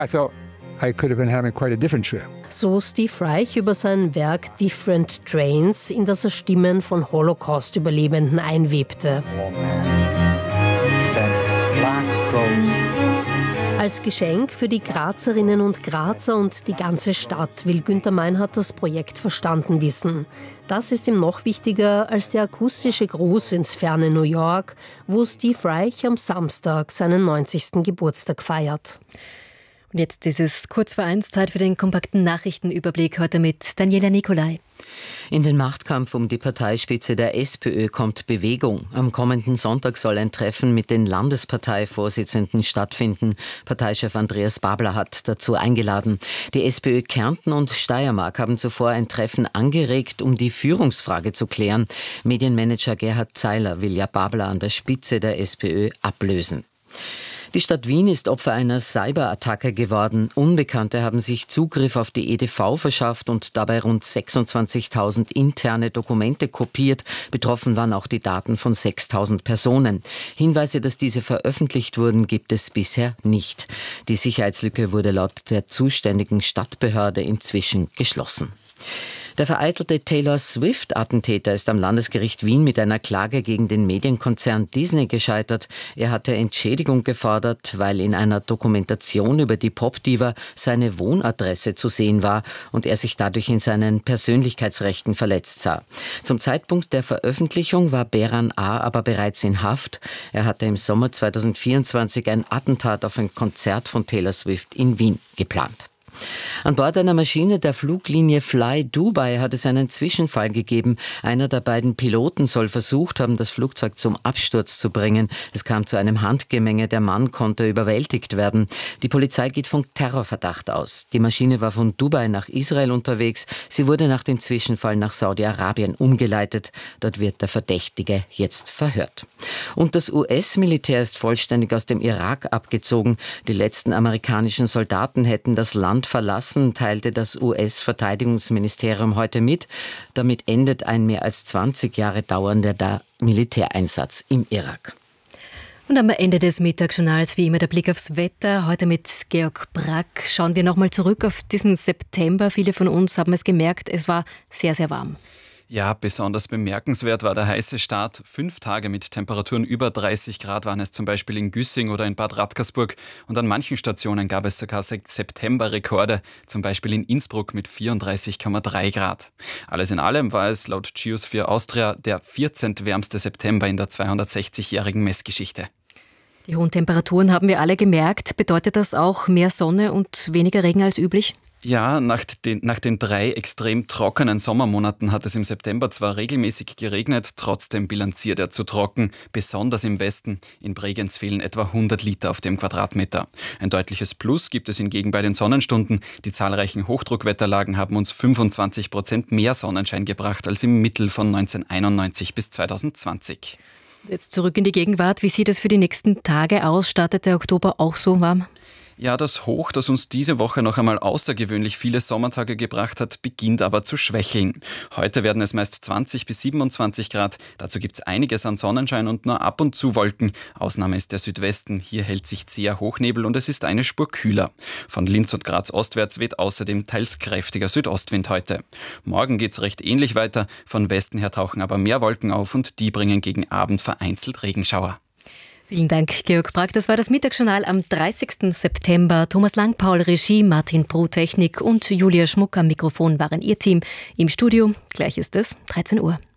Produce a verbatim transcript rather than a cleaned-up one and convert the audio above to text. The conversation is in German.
I felt I could have been having quite a different trip. So Steve Reich über sein Werk Different Trains, in das er Stimmen von Holocaust-Überlebenden einwebte. Als Geschenk für die Grazerinnen und Grazer und die ganze Stadt will Günther Meinhardt das Projekt verstanden wissen. Das ist ihm noch wichtiger als der akustische Gruß ins ferne New York, wo Steve Reich am Samstag seinen neunzigsten Geburtstag feiert. Und jetzt ist es kurz vor eins, Zeit für den kompakten Nachrichtenüberblick heute mit Daniela Nicolai. In den Machtkampf um die Parteispitze der SPÖ kommt Bewegung. Am kommenden Sonntag soll ein Treffen mit den Landesparteivorsitzenden stattfinden. Parteichef Andreas Babler hat dazu eingeladen. Die SPÖ Kärnten und Steiermark haben zuvor ein Treffen angeregt, um die Führungsfrage zu klären. Medienmanager Gerhard Zeiler will ja Babler an der Spitze der SPÖ ablösen. Die Stadt Wien ist Opfer einer Cyberattacke geworden. Unbekannte haben sich Zugriff auf die E D V verschafft und dabei rund sechsundzwanzigtausend interne Dokumente kopiert. Betroffen waren auch die Daten von sechstausend Personen. Hinweise, dass diese veröffentlicht wurden, gibt es bisher nicht. Die Sicherheitslücke wurde laut der zuständigen Stadtbehörde inzwischen geschlossen. Der vereitelte Taylor Swift-Attentäter ist am Landesgericht Wien mit einer Klage gegen den Medienkonzern Disney gescheitert. Er hatte Entschädigung gefordert, weil in einer Dokumentation über die Popdiva seine Wohnadresse zu sehen war und er sich dadurch in seinen Persönlichkeitsrechten verletzt sah. Zum Zeitpunkt der Veröffentlichung war Beran A. aber bereits in Haft. Er hatte im Sommer zweitausendvierundzwanzig ein Attentat auf ein Konzert von Taylor Swift in Wien geplant. An Bord einer Maschine der Fluglinie Fly Dubai hat es einen Zwischenfall gegeben. Einer der beiden Piloten soll versucht haben, das Flugzeug zum Absturz zu bringen. Es kam zu einem Handgemenge. Der Mann konnte überwältigt werden. Die Polizei geht von Terrorverdacht aus. Die Maschine war von Dubai nach Israel unterwegs. Sie wurde nach dem Zwischenfall nach Saudi-Arabien umgeleitet. Dort wird der Verdächtige jetzt verhört. Und das U S-Militär ist vollständig aus dem Irak abgezogen. Die letzten amerikanischen Soldaten hätten das Land verlassen, teilte das U S-Verteidigungsministerium heute mit. Damit endet ein mehr als zwanzig Jahre dauernder Militäreinsatz im Irak. Und am Ende des Mittagsjournals wie immer der Blick aufs Wetter. Heute mit Georg Brack schauen wir nochmal zurück auf diesen September. Viele von uns haben es gemerkt, es war sehr, sehr warm. Ja, besonders bemerkenswert war der heiße Start. Fünf Tage mit Temperaturen über dreißig Grad waren es zum Beispiel in Güssing oder in Bad Radkersburg. Und an manchen Stationen gab es sogar Septemberrekorde, zum Beispiel in Innsbruck mit vierunddreißig Komma drei Grad. Alles in allem war es laut Geosphere Austria der vierzehnte wärmste September in der zweihundertsechzigjährigen Messgeschichte. Die hohen Temperaturen haben wir alle gemerkt. Bedeutet das auch mehr Sonne und weniger Regen als üblich? Ja, nach den, nach den drei extrem trockenen Sommermonaten hat es im September zwar regelmäßig geregnet, trotzdem bilanziert er zu trocken, besonders im Westen. In Bregenz fehlen etwa hundert Liter auf dem Quadratmeter. Ein deutliches Plus gibt es hingegen bei den Sonnenstunden. Die zahlreichen Hochdruckwetterlagen haben uns fünfundzwanzig Prozent mehr Sonnenschein gebracht als im Mittel von neunzehnhunderteinundneunzig bis zweitausendzwanzig. Jetzt zurück in die Gegenwart. Wie sieht es für die nächsten Tage aus? Startet der Oktober auch so warm? Ja, das Hoch, das uns diese Woche noch einmal außergewöhnlich viele Sommertage gebracht hat, beginnt aber zu schwächeln. Heute werden es meist zwanzig bis siebenundzwanzig Grad. Dazu gibt es einiges an Sonnenschein und nur ab und zu Wolken. Ausnahme ist der Südwesten. Hier hält sich zäher Hochnebel und es ist eine Spur kühler. Von Linz und Graz ostwärts weht außerdem teils kräftiger Südostwind heute. Morgen geht es recht ähnlich weiter. Von Westen her tauchen aber mehr Wolken auf und die bringen gegen Abend vereinzelt Regenschauer. Vielen Dank, Georg Brack. Das war das Mittagsjournal am dreißigsten September. Thomas Langpaul, Regie, Martin Pro, Technik und Julia Schmuck am Mikrofon waren ihr Team. Im Studio, gleich ist es dreizehn Uhr.